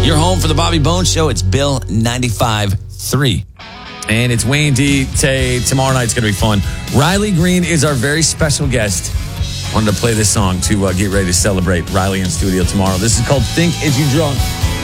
You're home for the Bobby Bones Show. It's Bill 95.3. And it's Wayne D. Tomorrow night's going to be fun. Riley Green is our very special guest. Wanted to play this song to get ready to celebrate Riley in studio tomorrow. This is called Think If You Drunk.